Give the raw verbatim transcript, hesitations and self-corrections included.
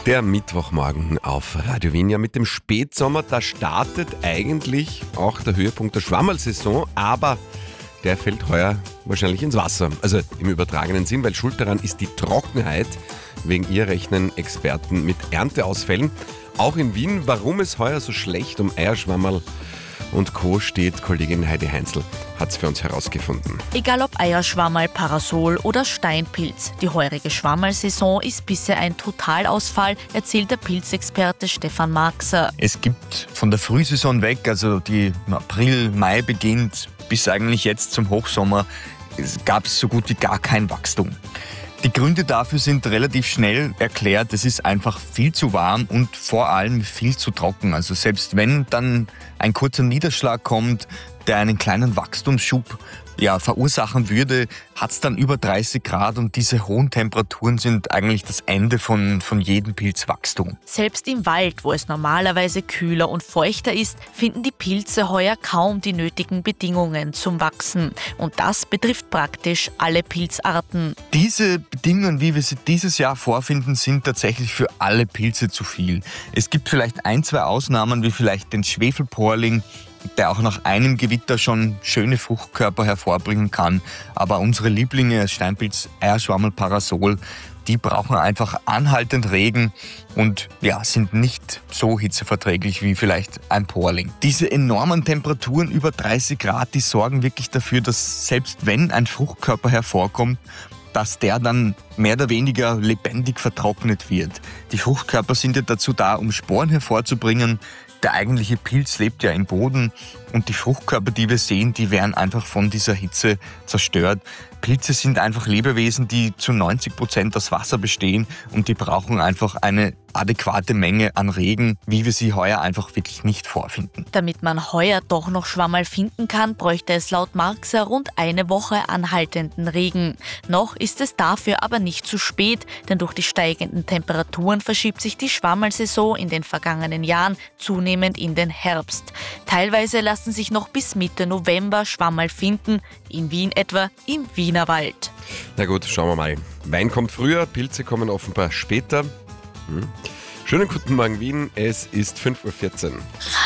Der Mittwochmorgen auf Radio Wien. Ja, mit dem Spätsommer, da startet eigentlich auch der Höhepunkt der Schwammerlsaison, aber der fällt heuer wahrscheinlich ins Wasser. Also im übertragenen Sinn, weil schuld daran ist die Trockenheit. Wegen ihr rechnen Experten mit Ernteausfällen. Auch in Wien, warum es heuer so schlecht um Eierschwammerl und Co. steht, Kollegin Heidi Heinzl hat es für uns herausgefunden. Egal ob Eierschwammerl, Parasol oder Steinpilz, die heurige Schwammerlsaison ist bisher ein Totalausfall, erzählt der Pilzexperte Stefan Marxer. Es gibt von der Frühsaison weg, also die im April, Mai beginnt, bis eigentlich jetzt zum Hochsommer, gab es so gut wie gar kein Wachstum. Die Gründe dafür sind relativ schnell erklärt. Es ist einfach viel zu warm und vor allem viel zu trocken. Also selbst wenn dann ein kurzer Niederschlag kommt, der einen kleinen Wachstumsschub ja, verursachen würde, hat es dann über dreißig Grad und diese hohen Temperaturen sind eigentlich das Ende von, von jedem Pilzwachstum. Selbst im Wald, wo es normalerweise kühler und feuchter ist, finden die Pilze heuer kaum die nötigen Bedingungen zum Wachsen. Und das betrifft praktisch alle Pilzarten. Diese Bedingungen, wie wir sie dieses Jahr vorfinden, sind tatsächlich für alle Pilze zu viel. Es gibt vielleicht ein, zwei Ausnahmen, wie vielleicht den Schwefelporling, der auch nach einem Gewitter schon schöne Fruchtkörper hervorbringen kann. Aber unsere Lieblinge, Steinpilz, Eierschwammerl, Parasol, die brauchen einfach anhaltend Regen und ja, sind nicht so hitzeverträglich wie vielleicht ein Porling. Diese enormen Temperaturen über dreißig Grad, die sorgen wirklich dafür, dass selbst wenn ein Fruchtkörper hervorkommt, dass der dann mehr oder weniger lebendig vertrocknet wird. Die Fruchtkörper sind ja dazu da, um Sporen hervorzubringen. Der eigentliche Pilz lebt ja im Boden und die Fruchtkörper, die wir sehen, die werden einfach von dieser Hitze zerstört. Pilze sind einfach Lebewesen, die zu neunzig Prozent aus Wasser bestehen und die brauchen einfach eine adäquate Menge an Regen, wie wir sie heuer einfach wirklich nicht vorfinden. Damit man heuer doch noch Schwammerl finden kann, bräuchte es laut Marxer rund eine Woche anhaltenden Regen. Noch ist es dafür aber nicht zu spät, denn durch die steigenden Temperaturen verschiebt sich die Schwammerlsaison in den vergangenen Jahren zunehmend in den Herbst. Teilweise lassen sich noch bis Mitte November Schwammerl finden, in Wien etwa im Wienerwald. Na gut, schauen wir mal. Wein kommt früher, Pilze kommen offenbar später. Hm. Schönen guten Morgen Wien, es ist fünf Uhr vierzehn.